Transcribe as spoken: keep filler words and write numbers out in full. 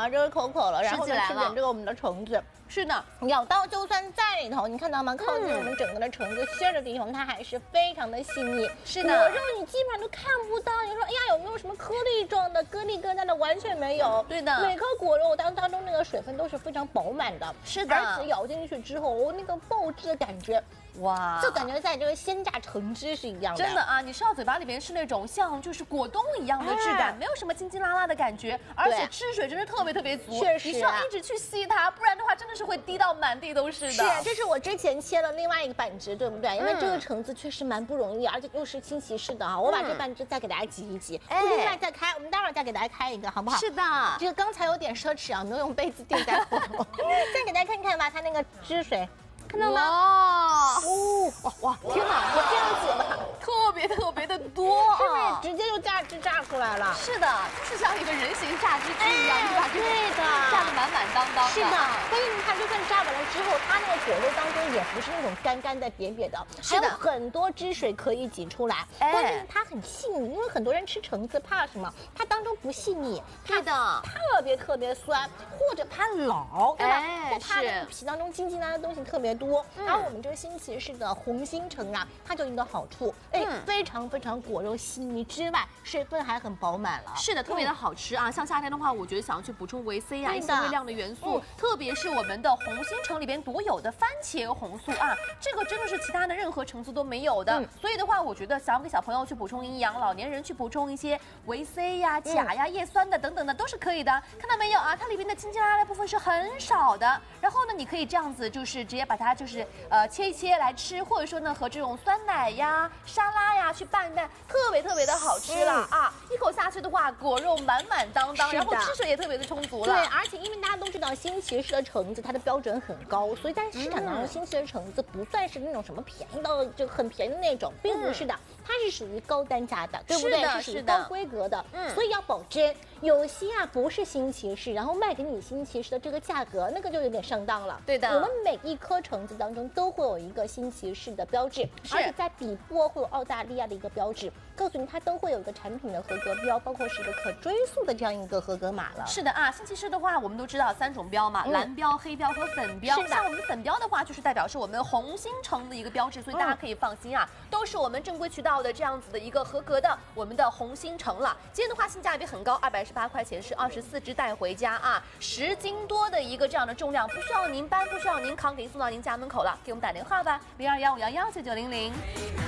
这个口口了，然后呢吃点这个我们的橙子。 是的， 咬到就算在里头，你看到吗？靠近我们整个的橙子馅的地方，它还是非常的细腻。 是的， 果肉你基本上都看不到。你说，哎呀，有没有什么颗粒状的、咯粒疙瘩的？完全没有。 对的， 每颗果肉当当中那个水分都是非常饱满的。 是的， 而且咬进去之后，哦，那个爆汁的感觉。哇，就感觉在这个鲜榨橙汁是一样的， 真的啊！你吃到嘴巴里边是那种像就是果冻一样的质感，哎、没有什么筋筋拉拉的感觉，而且汁水真是特别特别足， 确实、啊， 你需要一直去吸它，不然的话真的是会滴到满地都是的。 是，这是我之前切了另外一个半只，对不对？因为这个橙子确实蛮不容易，而且又是清奇式的哈。我把这半只再给大家挤一挤，哎、另外再开，我们待会儿再给大家开一个，好不好？ 是的， 这个刚才有点奢侈啊，没有用杯子垫在喉咙。再给大家看看吧，它那个汁水。看到吗？ 哇哦哇哇！天哪，我这样子吧， 特别特别的多啊！ 是不是直接就榨汁榨出来了？ 是的，就是像一个人形榨汁机一样， 哎、 就把这个对的榨得满满当当的。 是的，关键你看，就算榨完了之后，它那个果肉当中也不是那种干干的、瘪瘪的，还有很多汁水可以挤出来。哎、关键它很细腻，因为很多人吃橙子怕什么？它当中不细腻， 对的， 特别特别酸，或者怕老，对吧？ 哎、 或怕那个皮当中筋筋拉拉的东西特别多。嗯、然后我们这个新奇式的红心橙啊，它就有一个好处，哎，嗯、非常非常果肉细腻之外，水分还很饱满了。 是的，特别的好吃啊！像夏天的话，我觉得想要去补充维 C 啊一些微量的元素，嗯、特别是我们的红心橙里边独有的番茄红素啊，这个真的是其他的任何橙子都没有的。嗯、所以的话，我觉得想要给小朋友去补充营养，老年人去补充一些维 C 呀、钾呀、叶酸的等等的都是可以的。看到没有啊？它里边的筋筋拉拉的部分是很少的。然后呢，你可以这样子，就是直接把它就是呃切一切来吃，或者说呢和这种酸奶呀、沙拉呀去拌拌，特别特别的好吃了、嗯、啊！一口下去的话，果肉满满当当，然后汁水也特别的充足了。 对，而且因为大家都知道新奇式的橙子它的标准很高，所以在市场当中新奇的橙子不算是那种什么便宜到就很便宜的那种，并不是的，它是属于高单价的，对不对？是属于高规格的，嗯，所以要保真。有些啊不是新奇士，然后卖给你新奇士的这个价格，那个就有点上当了。 对的， 我们每一颗橙子当中都会有一个新奇士的标志，而且在底部会有澳大利亚的一个标志，告诉你它都会有一个产品的合格标，包括是一个可追溯的这样一个合格码了。 是的啊，新奇士的话，我们都知道三种标嘛，嗯、蓝标、黑标和粉标。 是的， 像我们粉标的话，就是代表是我们红心橙的一个标志，所以大家可以放心啊，嗯、都是我们正规渠道的这样子的一个合格的我们的红心橙了。今天的话性价比很高，二百一十八块钱是二十四只带回家啊，十斤多的一个这样的重量，不需要您搬，不需要您扛，给您送到您家门口了。给我们打电话吧，零二幺五幺幺九九零零。